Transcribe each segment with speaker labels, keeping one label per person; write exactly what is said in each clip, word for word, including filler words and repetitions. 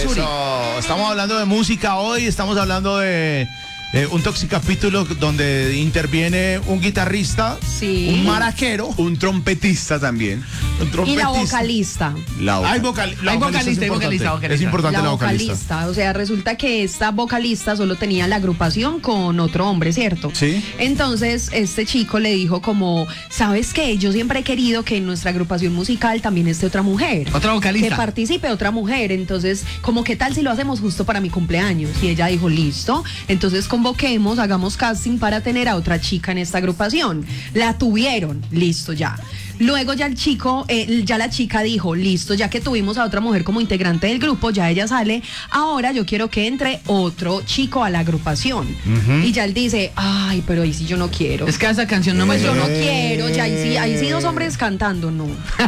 Speaker 1: Suri.
Speaker 2: Eso, estamos hablando de música hoy, estamos hablando de eh, un toxicapítulo donde interviene un guitarrista,
Speaker 3: Sí.
Speaker 2: un maraquero,
Speaker 1: Un trompetista también.
Speaker 2: un
Speaker 3: Y
Speaker 2: trompetista.
Speaker 3: la vocalista.
Speaker 1: La otra.
Speaker 2: Hay, vocal, la
Speaker 4: Hay vocalista,
Speaker 2: es
Speaker 4: hay
Speaker 2: importante.
Speaker 4: vocalista, vocalista.
Speaker 2: Es importante la,
Speaker 3: La
Speaker 2: vocalista.
Speaker 3: vocalista, o sea, resulta que esta vocalista solo tenía la agrupación con otro hombre, ¿cierto?
Speaker 1: Sí.
Speaker 3: Entonces, este chico le dijo como, ¿sabes qué? Yo siempre he querido que en nuestra agrupación musical también esté otra mujer.
Speaker 4: Otra vocalista.
Speaker 3: Que participe otra mujer. Entonces, como, ¿qué tal si lo hacemos justo para mi cumpleaños? Y ella dijo, listo. Entonces, convoquemos, hagamos casting para tener a otra chica en esta agrupación. La tuvieron, listo ya. Luego ya el chico, eh, ya la chica dijo, listo, ya que tuvimos a otra mujer como integrante del grupo, ya ella sale, ahora yo quiero que entre otro chico a la agrupación. Y ya él dice, ay, pero ahí sí yo no quiero.
Speaker 4: Es que esa canción no me
Speaker 3: Yo
Speaker 4: suena.
Speaker 3: no quiero, ya ahí sí, ahí sí dos hombres cantando, no.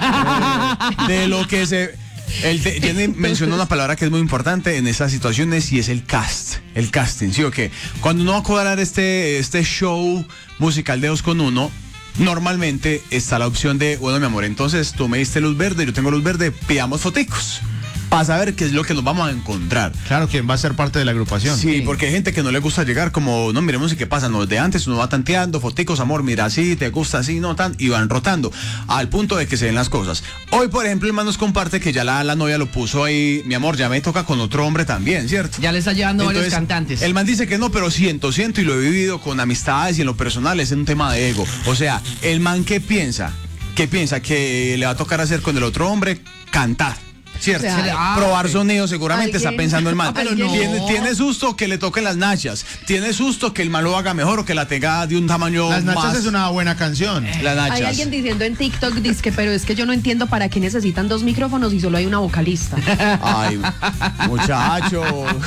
Speaker 1: De lo que se... Él te- Jenny mencionó una palabra que es muy importante en estas situaciones y es el cast, el casting, ¿sí o qué? Cuando uno va a cuadrar este, este show musical de dos con uno, normalmente está la opción de, bueno, mi amor, entonces tú me diste luz verde, yo tengo luz verde, pidamos foticos para saber qué es lo que nos vamos a encontrar.
Speaker 2: Claro, ¿quién va a ser parte de la agrupación?
Speaker 1: Sí, porque hay gente que no le gusta llegar como, no, miremos y qué pasa, no, de antes uno va tanteando, foticos, amor, mira así, te gusta así, no tan, y van rotando, al punto de que se den las cosas. Hoy, por ejemplo, el man nos comparte que ya la, la novia lo puso ahí, mi amor, ya me toca con otro hombre también, ¿cierto?
Speaker 4: Ya le está llevando varios
Speaker 1: Entonces,
Speaker 4: cantantes.
Speaker 1: El man dice que no, pero siento, siento, y lo he vivido con amistades y en lo personal, es un tema de ego. O sea, el man, ¿qué piensa? ¿Qué piensa? Que le va a tocar hacer con el otro hombre, cantar. ¿Cierto?
Speaker 3: O sea,
Speaker 4: ah,
Speaker 1: probar
Speaker 4: ok.
Speaker 1: sonido, seguramente está
Speaker 3: Alguien-
Speaker 1: pensando el man.
Speaker 3: Ah, pero no.
Speaker 1: Tiene, tiene susto que le toquen las nachas. Tiene susto que el man lo haga mejor o que la tenga de un tamaño
Speaker 2: Las Nachas
Speaker 1: más.
Speaker 2: es una buena canción.
Speaker 1: Las nachas.
Speaker 3: Hay alguien diciendo en TikTok, dice que, pero es que yo no entiendo para qué necesitan dos micrófonos y solo hay una vocalista.
Speaker 1: Ay, muchacho.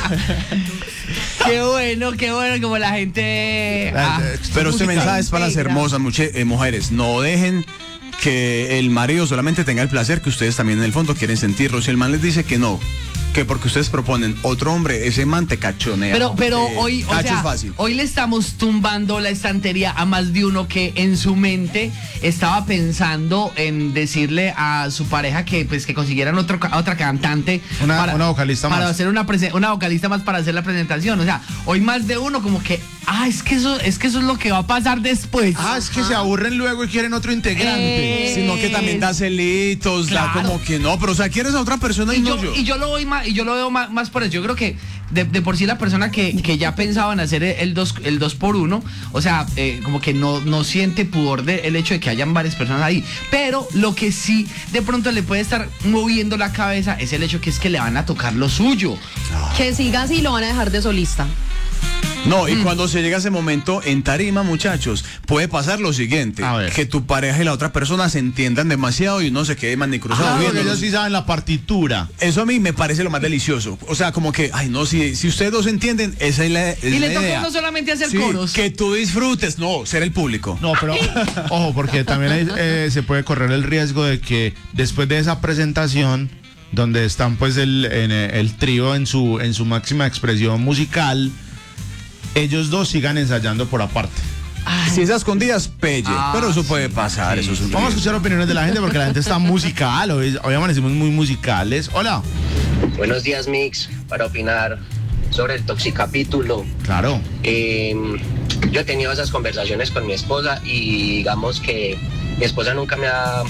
Speaker 4: Qué bueno, qué bueno, como la gente. Ah,
Speaker 1: Pero este
Speaker 2: musical.
Speaker 1: mensaje es para las
Speaker 3: Integra.
Speaker 1: hermosas muche- eh, mujeres. No dejen que el marido solamente tenga el placer que ustedes también en el fondo quieren sentirlo. Si el man les dice que no, que porque ustedes proponen otro hombre, ese man te cachonea.
Speaker 4: Pero, pero
Speaker 1: Eh,
Speaker 4: hoy, o
Speaker 1: cacho
Speaker 4: sea,
Speaker 1: es fácil.
Speaker 4: hoy le estamos tumbando la estantería a más de uno que en su mente estaba pensando en decirle a su pareja que pues que consiguieran otro, ca- otra cantante
Speaker 2: Una- una vocalista
Speaker 4: para
Speaker 2: más.
Speaker 4: hacer una prese- una vocalista más para hacer la presentación. O sea, hoy más de uno como que, ah, es que eso, es que eso es lo que va a pasar después.
Speaker 2: Ah, es que se aburren luego y quieren otro integrante.
Speaker 4: Eh,
Speaker 1: Sino que también da celitos, da
Speaker 4: Claro.
Speaker 1: como que no, pero o sea, quieres a otra persona y,
Speaker 4: Y
Speaker 1: no
Speaker 4: yo,
Speaker 1: yo.
Speaker 4: y yo lo voy más, y yo lo veo más, más por eso. Yo creo que de, de por sí la persona que, que ya pensaba en hacer el dos, el dos por uno, o sea, eh, como que no, no siente pudor de el hecho de que hayan varias personas ahí. Pero lo que sí de pronto le puede estar moviendo la cabeza es el hecho que es que le van a tocar lo suyo.
Speaker 3: Que siga así y lo van a dejar de solista.
Speaker 1: No, y cuando se llega ese momento en tarima, muchachos, puede pasar lo siguiente,
Speaker 2: A ver.
Speaker 1: que tu pareja y la otra persona se entiendan demasiado y no se quede más ni cruzado
Speaker 2: Ah, porque
Speaker 1: viéndolos.
Speaker 2: ellos sí saben la partitura.
Speaker 1: Eso a mí me parece lo más delicioso. O sea, como que, ay, no, si, si ustedes dos entienden, esa es la, es
Speaker 4: Y le
Speaker 1: la
Speaker 4: toca
Speaker 1: idea.
Speaker 4: no solamente hacer
Speaker 1: Sí,
Speaker 4: coros.
Speaker 1: que tú disfrutes, no, ser el público.
Speaker 2: No, pero ojo, porque también hay, eh, se puede correr el riesgo de que después de esa presentación, donde están pues el, en, eh, el trío en su, en su máxima expresión musical, ellos dos sigan ensayando por aparte.
Speaker 1: Si es a escondidas, pelle.
Speaker 4: Ah,
Speaker 1: pero eso puede pasar, eso es un
Speaker 2: Vamos a
Speaker 1: riesgo.
Speaker 2: escuchar opiniones de la gente porque la gente está musical. Hoy, hoy amanecimos muy musicales. Hola.
Speaker 5: Buenos días, Mix, para opinar sobre el toxicapítulo.
Speaker 2: Claro.
Speaker 5: Eh, yo he tenido esas conversaciones con mi esposa y digamos que mi esposa nunca me ha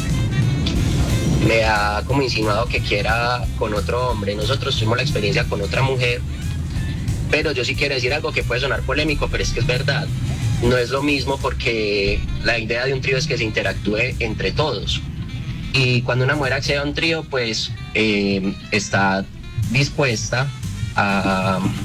Speaker 5: me ha como insinuado que quiera con otro hombre. Nosotros tuvimos la experiencia con otra mujer, pero yo sí quiero decir algo que puede sonar polémico, pero es que es verdad. No es lo mismo porque la idea de un trío es que se interactúe entre todos. Y cuando una mujer accede a un trío, pues eh, está dispuesta a,